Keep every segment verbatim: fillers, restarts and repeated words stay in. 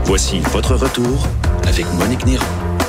Voici votre retour avec Monique Néron.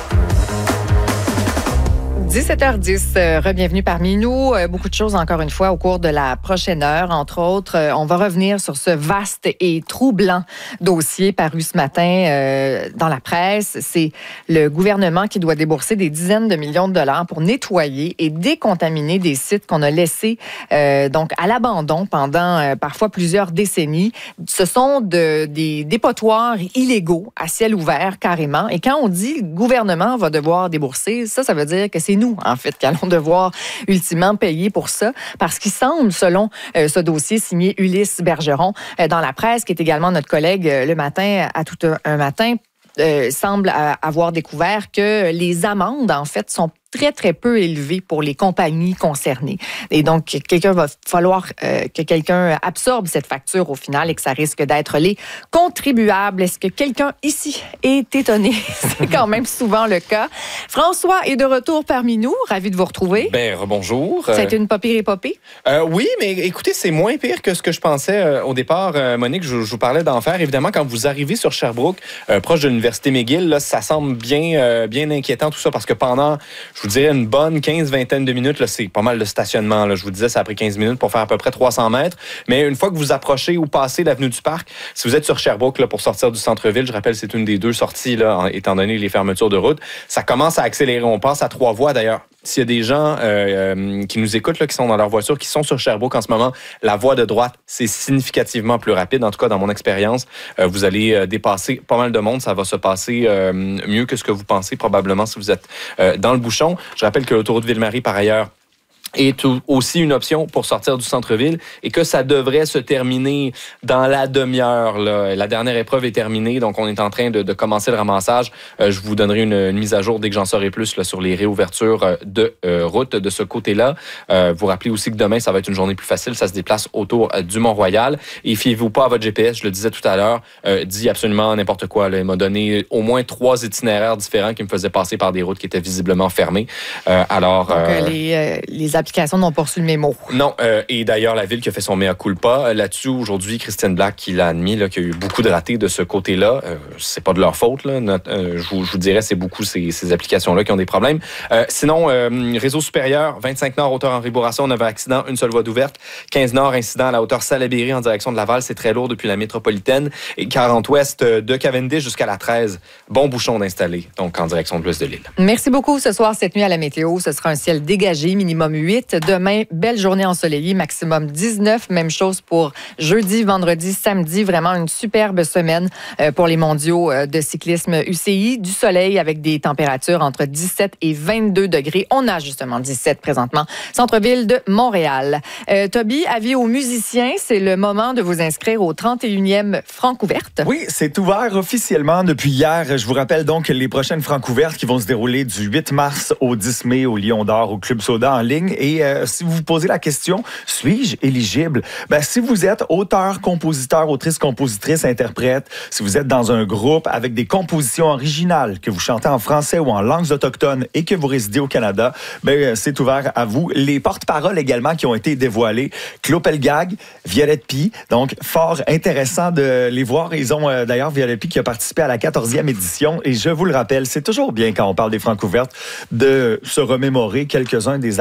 dix-sept heures dix, euh, re-bienvenue parmi nous. Euh, beaucoup de choses encore une fois au cours de la prochaine heure. Entre autres, euh, on va revenir sur ce vaste et troublant dossier paru ce matin euh, dans la presse. C'est le gouvernement qui doit débourser des dizaines de millions de dollars pour nettoyer et décontaminer des sites qu'on a laissés euh, donc à l'abandon pendant euh, parfois plusieurs décennies. Ce sont de, des dépotoirs illégaux à ciel ouvert carrément. Et quand on dit le gouvernement va devoir débourser, ça, ça veut dire que c'est nous, en fait, qui allons devoir ultimement payer pour ça, parce qu'il semble, selon euh, ce dossier signé Ulysse Bergeron euh, dans la presse, qui est également notre collègue euh, le matin, à tout un, un matin, euh, semble euh, avoir découvert que les amendes, en fait, sont très, très peu élevé pour les compagnies concernées. Et donc, quelqu'un va falloir euh, que quelqu'un absorbe cette facture au final et que ça risque d'être les contribuables. Est-ce que quelqu'un ici est étonné? C'est quand même souvent le cas. François est de retour parmi nous. Ravi de vous retrouver. Ben, rebonjour. Ça a été une pas pire épopée? Euh, oui, mais écoutez, c'est moins pire que ce que je pensais euh, au départ. Euh, Monique, je, je vous parlais d'enfer. Évidemment, quand vous arrivez sur Sherbrooke, euh, proche de l'Université McGill, là, ça semble bien, euh, bien inquiétant tout ça, parce que pendant, je vous dirais, une bonne quinze vingtaine de minutes, là, c'est pas mal de stationnement. Là. Je vous disais, ça a pris quinze minutes pour faire à peu près trois cents mètres. Mais une fois que vous approchez ou passez l'avenue du Parc, si vous êtes sur Sherbrooke là, pour sortir du centre-ville, je rappelle, c'est une des deux sorties, là, en, étant donné les fermetures de route, ça commence à accélérer. On passe à trois voies d'ailleurs. S'il y a des gens euh, euh, qui nous écoutent, là, qui sont dans leur voiture, qui sont sur Sherbrooke en ce moment, la voie de droite, c'est significativement plus rapide. En tout cas, dans mon expérience, euh, vous allez euh, dépasser pas mal de monde. Ça va se passer euh, mieux que ce que vous pensez probablement si vous êtes euh, dans le bouchon. Je rappelle que l'autoroute Ville-Marie, par ailleurs, est aussi une option pour sortir du centre-ville et que ça devrait se terminer dans la demi-heure. Là. La dernière épreuve est terminée, donc on est en train de, de commencer le ramassage. Euh, je vous donnerai une, une mise à jour dès que j'en saurai plus là, sur les réouvertures de euh, route de ce côté-là. Euh, vous rappelez aussi que demain, ça va être une journée plus facile. Ça se déplace autour euh, du Mont-Royal. Et fiez-vous pas à votre G P S, je le disais tout à l'heure, euh, dit absolument n'importe quoi. Là. Il m'a donné au moins trois itinéraires différents qui me faisaient passer par des routes qui étaient visiblement fermées. Euh, alors, donc, euh, les, euh, les applications n'ont pas reçu le mémo. Non, euh, et d'ailleurs, la Ville qui a fait son mea culpa là-dessus, aujourd'hui, Christiane Black qui l'a admis, là, qu'il y a eu beaucoup de ratés de ce côté-là. Euh, c'est pas de leur faute, là. Notre, euh, je, vous, je vous dirais, c'est beaucoup ces, ces applications-là qui ont des problèmes. Euh, sinon, euh, réseau supérieur, vingt-cinq Nord, hauteur Henri Bourassa, on avait accident, une seule voie d'ouverte. quinze Nord, incident à la hauteur Salaberry en direction de Laval, c'est très lourd depuis la métropolitaine. Et quarante Ouest, de Cavendish jusqu'à la treize, bon bouchon d'installer, donc en direction de l'ouest de l'île. Merci beaucoup. Ce soir, cette nuit à la météo, ce sera un ciel dégagé, minimum huit. Demain, belle journée ensoleillée, maximum dix-neuf. Même chose pour jeudi, vendredi, samedi. Vraiment une superbe semaine pour les mondiaux de cyclisme U C I. Du soleil avec des températures entre dix-sept et vingt-deux degrés. On a justement dix-sept présentement. Centre-ville de Montréal. Euh, Toby, avis aux musiciens, c'est le moment de vous inscrire au trente et unième Francouverte. Oui, c'est ouvert officiellement depuis hier. Je vous rappelle donc les prochaines Francouvertes qui vont se dérouler du huit mars au dix mai au Lion d'Or, au Club Soda en ligne. Et euh, si vous vous posez la question, suis-je éligible? Ben, si vous êtes auteur, compositeur, autrice, compositrice, interprète, si vous êtes dans un groupe avec des compositions originales, que vous chantez en français ou en langues autochtones et que vous résidez au Canada, ben, c'est ouvert à vous. Les porte-paroles également qui ont été dévoilés, Claude Pelgag, Violette Py, donc fort intéressant de les voir. Ils ont euh, d'ailleurs Violette Py qui a participé à la quatorzième édition et je vous le rappelle, c'est toujours bien quand on parle des Francouvertes de se remémorer quelques-uns des